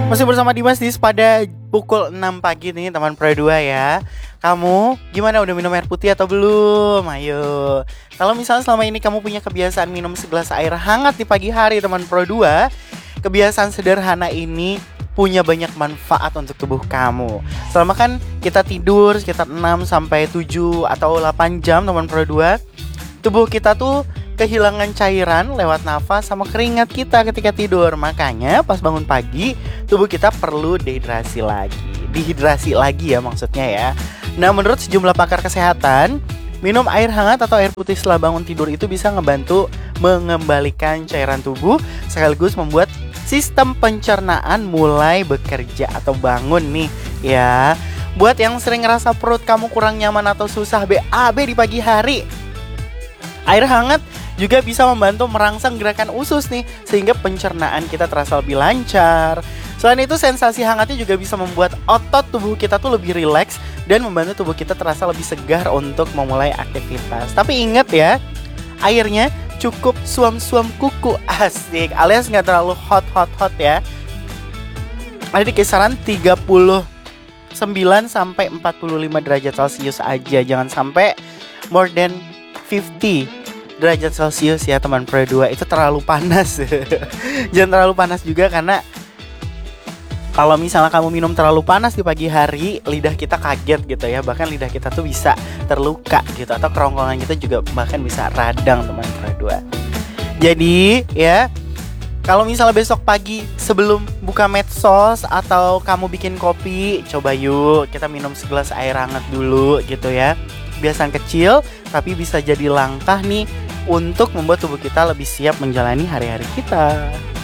Masih bersama Dimas pada pukul 6 pagi nih teman Pro 2 ya. Kamu gimana, udah minum air putih atau belum? Ayo. Kalau misalnya selama ini kamu punya kebiasaan minum segelas air hangat di pagi hari teman Pro 2, kebiasaan sederhana ini punya banyak manfaat untuk tubuh kamu. Selama kan kita tidur sekitar 6 sampai 7 atau 8 jam teman Pro 2, tubuh kita tuh kehilangan cairan lewat nafas sama keringat kita ketika tidur. Makanya pas bangun pagi, tubuh kita perlu dehidrasi lagi ya maksudnya ya. Nah, menurut sejumlah pakar kesehatan, minum air hangat atau air putih setelah bangun tidur itu bisa ngebantu mengembalikan cairan tubuh, sekaligus membuat sistem pencernaan mulai bekerja atau bangun nih ya. Buat yang sering ngerasa perut kamu kurang nyaman atau susah BAB di pagi hari, air hangat juga bisa membantu merangsang gerakan usus nih, sehingga pencernaan kita terasa lebih lancar. Selain itu, sensasi hangatnya juga bisa membuat otot tubuh kita tuh lebih rileks dan membantu tubuh kita terasa lebih segar untuk memulai aktivitas. Tapi ingat ya, airnya cukup suam-suam kuku, asik, alias nggak terlalu hot ya. Ada di kisaran 39 sampai 45 derajat Celcius aja, jangan sampai more than 50 derajat Celcius ya teman Pro 2, itu terlalu panas. Jangan terlalu panas juga, karena kalau misalnya kamu minum terlalu panas di pagi hari, lidah kita kaget gitu ya. Bahkan lidah kita tuh bisa terluka gitu, atau kerongkongan kita juga bahkan bisa radang teman Pro 2. Jadi ya, kalau misalnya besok pagi sebelum buka medsos atau kamu bikin kopi, coba yuk kita minum segelas air hangat dulu gitu ya. Kebiasaan kecil tapi bisa jadi langkah nih untuk membuat tubuh kita lebih siap menjalani hari-hari kita.